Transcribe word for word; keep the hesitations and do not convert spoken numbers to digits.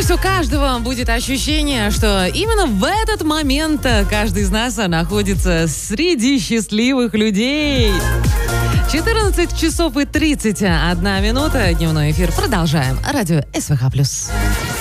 Пусть у каждого будет ощущение, что именно в этот момент каждый из нас находится среди счастливых людей. четырнадцать часов и тридцать одна минута. Дневной эфир продолжаем. Радио СВХ+.